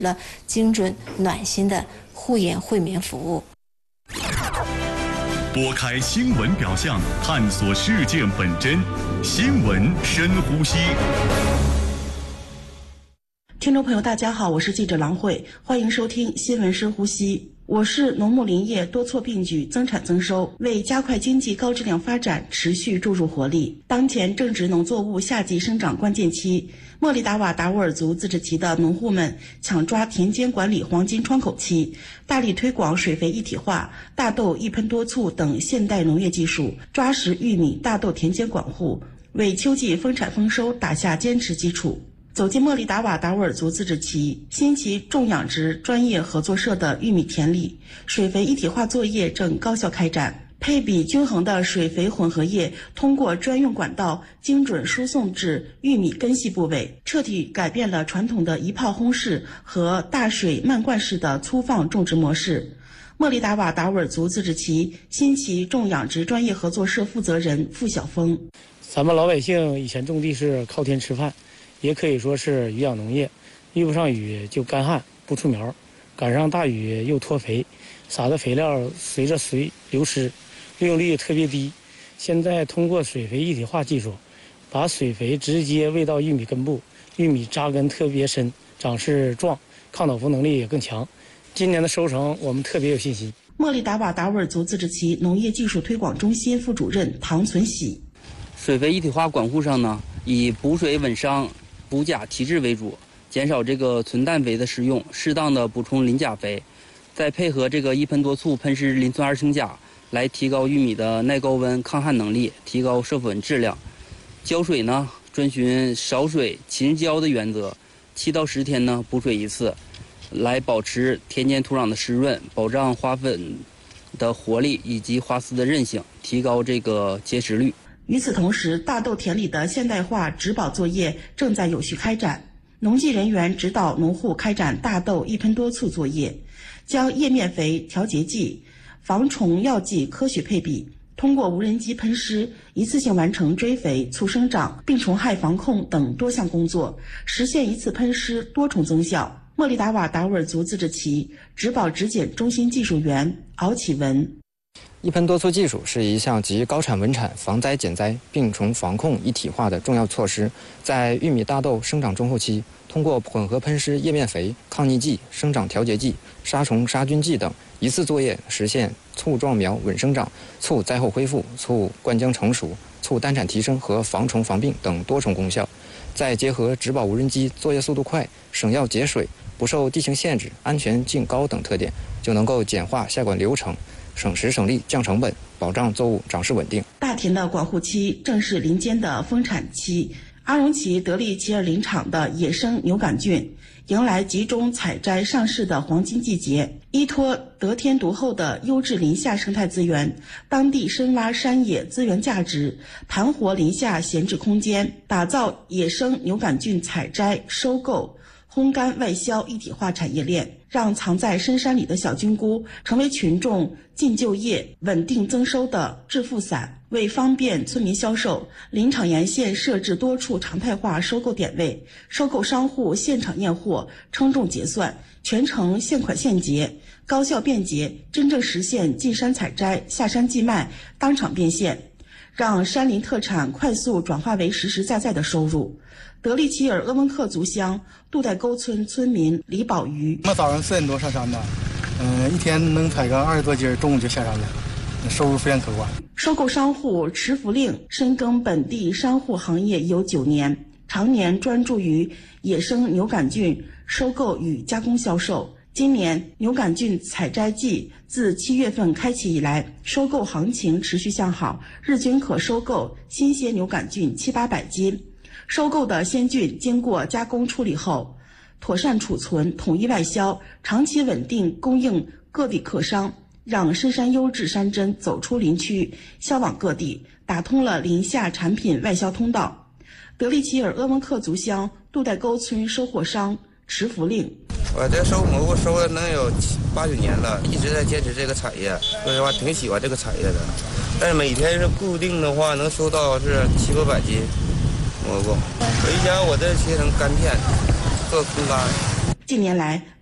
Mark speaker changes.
Speaker 1: 了精准暖心的护眼惠民服务。
Speaker 2: 拨开新闻表象，探索事件本真，新闻深呼吸。
Speaker 3: 听众朋友大家好，我是记者郎慧，欢迎收听新闻深呼吸。我市农牧林业多措并举，增产增收，为加快经济高质量发展持续注入活力。当前正值农作物夏季生长关键期，莫里达瓦达斡尔族自治旗的农户们抢抓田间管理黄金窗口期，大力推广水肥一体化、大豆一喷多促等现代农业技术，抓实玉米、大豆田间管护，为秋季丰产丰收打下坚实基础。走进莫里达瓦达斡尔族自治旗新奇种养殖专业合作社的玉米田里，水肥一体化作业正高效开展。配比均衡的水肥混合液通过专用管道精准输送至玉米根系部位，彻底改变了传统的一炮轰式和大水漫灌式的粗放种植模式。莫里达瓦达斡尔族自治旗新奇种养殖专业合作社负责人付晓峰：
Speaker 4: 咱们老百姓以前种地是靠天吃饭，也可以说是渔养农业，遇不上雨就干旱不出苗，赶上大雨又脱肥，撒的肥料随着水流失，利用率特别低。现在通过水肥一体化技术，把水肥直接喂到玉米根部，玉米扎根特别深，长势壮，抗倒伏能力也更强。今年的收成我们特别有信心。
Speaker 3: 莫里达瓦达斡尔族自治旗农业技术推广中心副主任唐存喜：
Speaker 5: 水肥一体化管护上呢，以补水稳伤、补钾提质为主，减少这个纯氮肥的使用，适当的补充磷钾肥，再配合这个一喷多促喷施磷酸二氢钾，来提高玉米的耐高温、抗旱能力，提高授粉质量。浇水呢，遵循少水勤浇的原则，7到10天呢补水一次，来保持田间土壤的湿润，保障花粉的活力以及花丝的韧性，提高这个结实率。
Speaker 3: 与此同时，大豆田里的现代化植保作业正在有序开展。农技人员指导农户开展大豆一喷多促作业，将叶面肥、调节剂、防虫药剂科学配比，通过无人机喷施，一次性完成追肥、促生长、病虫害防控等多项工作，实现一次喷施多重增效。莫里达瓦达斡尔族自治旗植保植检中心技术员敖启文：
Speaker 6: 一喷多促技术是一项集高产稳产、防灾减灾、病虫防控一体化的重要措施。在玉米、大豆生长中后期，通过混合喷施叶面肥、抗逆剂、生长调节剂、杀虫杀菌剂等一次作业，实现促壮苗稳生长、促灾后恢复、促灌浆成熟、促单产提升和防虫防病等多重功效。再结合植保无人机作业速度快、省药节水、不受地形限制、安全性高等特点，就能够简化下管流程，省时省力降成本，保障作物长势稳定。
Speaker 3: 大田的管护期正是林间的丰产期。阿荣旗德利齐尔林场的野生牛杆菌迎来集中采摘上市的黄金季节，依托得天独厚的优质林下生态资源，当地深挖山野资源价值，盘活林下闲置空间，打造野生牛杆菌采摘、收购、烘干外销一体化产业链，让藏在深山里的小菌菇成为群众进就业、稳定增收的致富伞。为方便村民销售，林场沿线设置多处常态化收购点位，收购商户现场验货、称重结算，全程现款现结，高效便捷，真正实现进山采摘、下山寄卖、当场变现，让山林特产快速转化为实实在在的收入。德利齐尔鄂温克族乡杜代沟村村民李宝瑜：
Speaker 7: 我早上4点多上山的，一天能采个20多斤，中午就下山了，收入非常可观。
Speaker 3: 收购商户池福令深耕本地商户行业有9年，常年专注于野生牛杆菌收购与加工销售。今年牛杆菌采摘季自7月份开启以来，收购行情持续向好，日均可收购新鲜牛杆菌700-800斤。收购的鲜菌经过加工处理后，妥善储存，统一外销，长期稳定供应各地客商，让深山优质山珍走出林区，销往各地，打通了林下产品外销通道。德利齐尔鄂温克族乡杜代沟村收货商池福令：
Speaker 8: 我这收蘑菇收了能有8、9年了，一直在坚持这个产业，说实话挺喜欢这个产业的。但是每天是固定的话，能收到是700-800斤蘑菇。回家我这切成干片，做空干。
Speaker 3: 近年来，